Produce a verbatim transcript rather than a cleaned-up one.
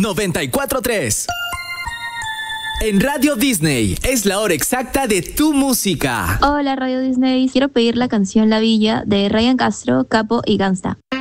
noventa y cuatro punto tres. En Radio Disney es la hora exacta de tu música. Hola Radio Disney, quiero pedir la canción La Villa de Ryan Castro, Capo y Gangsta.